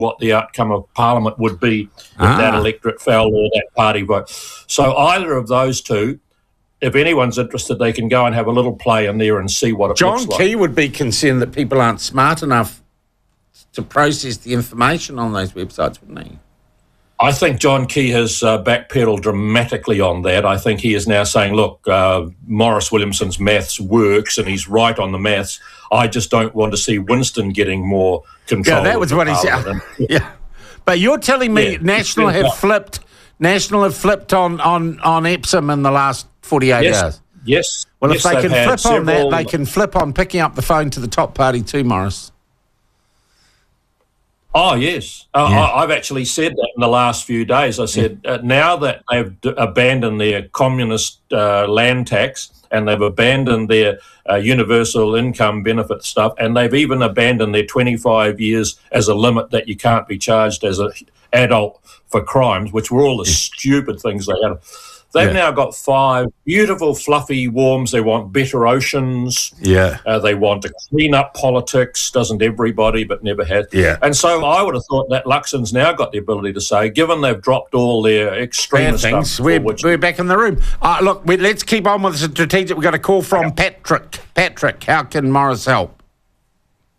what the outcome of Parliament would be if that electorate fell or that party vote. So either of those two, if anyone's interested, they can go and have a little play in there and see what it looks like. John Key would be concerned that people aren't smart enough to process the information on those websites, wouldn't he? I think John Key has backpedaled dramatically on that. I think he is now saying, look, Maurice Williamson's maths works and he's right on the maths. I just don't want to see Winston getting more control. Yeah, that was what he said. Yeah. But you're telling me National have flipped on Epsom in the last 48 hours? Yes. Well, if they can flip on that, they can flip on picking up the phone to the top party too, Maurice. Oh, yes. I've actually said that in the last few days. I said, now that they've abandoned their communist land tax and they've abandoned their universal income benefit stuff, and they've even abandoned their 25 years as a limit that you can't be charged as an adult for crimes, which were all the stupid things they had. They've now got 5 beautiful, fluffy worms. They want better oceans. Yeah. They want to clean up politics. Doesn't everybody, but never has. Yeah. And so I would have thought that Luxon's now got the ability to say, given they've dropped all their extreme stuff. We're back in the room. Look, let's keep on with the strategic. We've got a call from Patrick. Patrick, how can Maurice help?